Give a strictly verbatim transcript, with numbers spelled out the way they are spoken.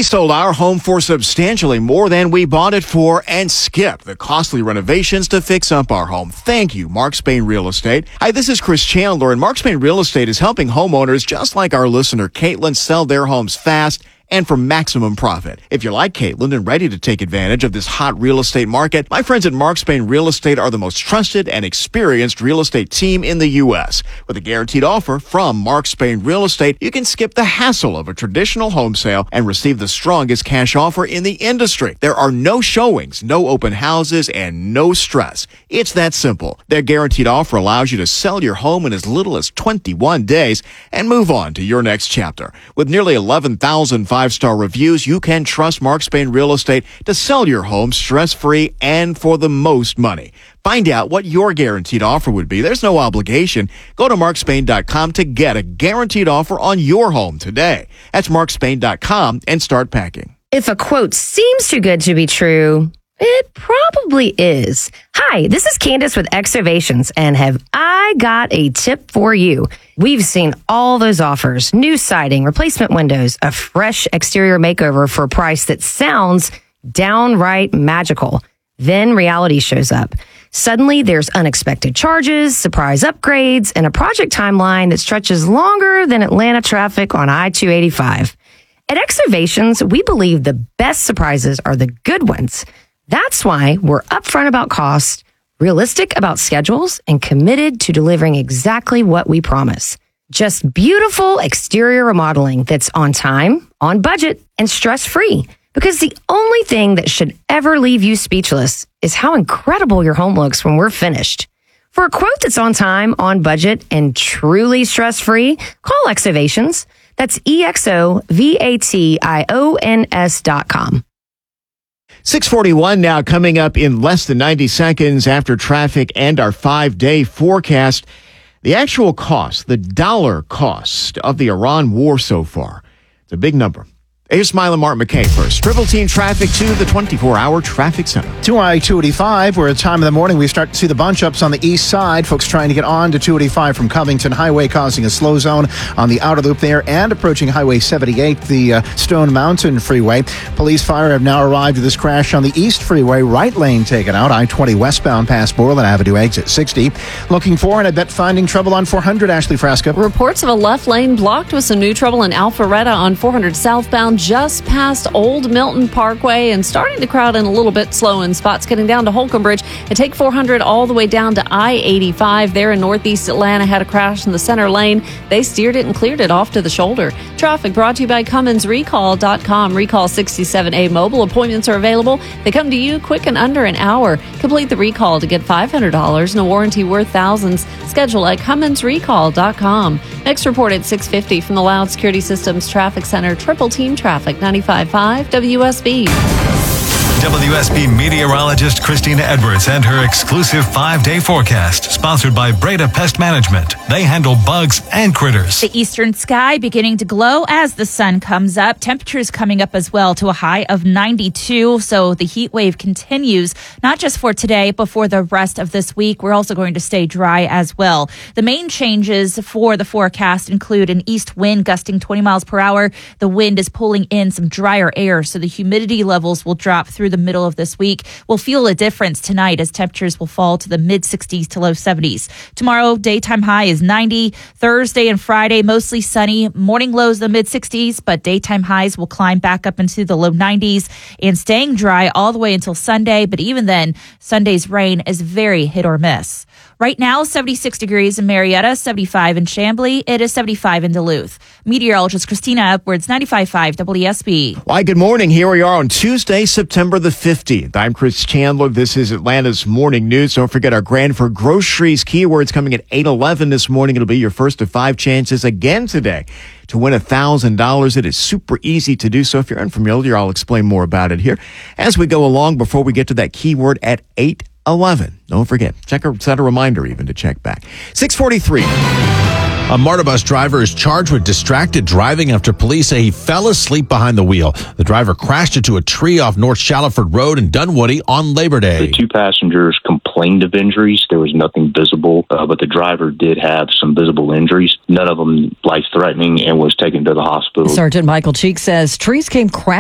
We sold our home for substantially more than we bought it for and skipped the costly renovations to fix up our home. Thank you, Mark Spain Real Estate. Hi, this is Chris Chandler, and Mark Spain Real Estate is helping homeowners just like our listener Caitlin sell their homes fast and for maximum profit. If you're like Caitlin and ready to take advantage of this hot real estate market, my friends at Mark Spain Real Estate are the most trusted and experienced real estate team in the U S. With a guaranteed offer from Mark Spain Real Estate, you can skip the hassle of a traditional home sale and receive the strongest cash offer in the industry. There are no showings, no open houses, and no stress. It's that simple. Their guaranteed offer allows you to sell your home in as little as twenty-one days and move on to your next chapter. With nearly eleven thousand five-star reviews, you can trust Mark Spain Real Estate to sell your home stress-free and for the most money. Find out what your guaranteed offer would be. There's no obligation. Go to mark spain dot com to get a guaranteed offer on your home today. That's mark spain dot com and start packing. If a quote seems too good to be true, it probably is. Hi, this is Candace with Excavations, and have I got a tip for you. We've seen all those offers: new siding, replacement windows, a fresh exterior makeover for a price that sounds downright magical. Then reality shows up. Suddenly, there's unexpected charges, surprise upgrades, and a project timeline that stretches longer than Atlanta traffic on I two eighty-five. At Excavations, we believe the best surprises are the good ones. That's why we're upfront about cost, realistic about schedules, and committed to delivering exactly what we promise. Just beautiful exterior remodeling that's on time, on budget, and stress-free. Because the only thing that should ever leave you speechless is how incredible your home looks when we're finished. For a quote that's on time, on budget, and truly stress-free, call Excavations. That's E X O V A T I O N S dot com. six forty-one now, coming up in less than ninety seconds after traffic and our five-day forecast. The actual cost, the dollar cost of the Iran war so far, it's a big number. Here's Smile and Mark McKay first. Triple Team traffic to the twenty-four hour traffic center. To I two eighty-five, where at time of the morning we start to see the bunch ups on the east side. Folks trying to get on to two eighty-five from Covington Highway, causing a slow zone on the outer loop there, and approaching Highway seventy-eight, the uh, Stone Mountain Freeway. Police fire have now arrived at this crash on the East Freeway. Right lane taken out. I twenty westbound past Borland Avenue, exit sixty. Looking for and I bet finding trouble on four hundred, Ashley Frasca. Reports of a left lane blocked with some new trouble in Alpharetta on four hundred southbound, just past Old Milton Parkway, and starting to crowd in a little bit slow in spots getting down to Holcomb Bridge, and take four hundred all the way down to I eighty-five there in northeast Atlanta. Had a crash in the center lane. They steered it and cleared it off to the shoulder. Traffic brought to you by Cummins Recall dot com. Recall sixty-seven A mobile appointments are available. They come to you quick and under an hour. Complete the recall to get five hundred dollars and a warranty worth thousands. Schedule at Cummins Recall dot com. Next report at six fifty from the Loud Security Systems Traffic Center. Triple Team Traffic, ninety-five point five W S B. W S B meteorologist Christina Edwards and her exclusive five-day forecast, sponsored by Breda Pest Management. They handle bugs and critters. The eastern sky beginning to glow as the sun comes up. Temperatures coming up as well to a high of ninety-two. So the heat wave continues, not just for today, but for the rest of this week. We're also going to stay dry as well. The main changes for the forecast include an east wind gusting twenty miles per hour. The wind is pulling in some drier air, so the humidity levels will drop through the middle of this week. We'll feel a difference tonight as temperatures will fall to the mid sixties to low seventies. Tomorrow, daytime high is ninety. Thursday and Friday, mostly sunny. Morning lows the mid sixties, but daytime highs will climb back up into the low nineties and staying dry all the way until Sunday. But even then, Sunday's rain is very hit or miss. Right now, seventy-six degrees in Marietta, seventy-five in Chamblee. It is seventy-five in Duluth. Meteorologist Christina Edwards, ninety-five point five W S B. Why, good morning. Here we are on Tuesday, September the fifteenth. I'm Chris Chandler. This is Atlanta's Morning News. Don't forget our Granford Groceries keywords coming at eight eleven this morning. It'll be your first of five chances again today to win one thousand dollars. It is super easy to do so. If you're unfamiliar, I'll explain more about it here as we go along before we get to that keyword at eight eleven. Don't forget, check or set a reminder even to check back. six forty-three. A MARTA bus driver is charged with distracted driving after police say he fell asleep behind the wheel. The driver crashed into a tree off North Shallowford Road in Dunwoody on Labor Day. The two passengers complained of injuries. There was nothing visible, uh, but the driver did have some visible injuries. None of them life-threatening, and was taken to the hospital. Sergeant Michael Cheek says trees came crashing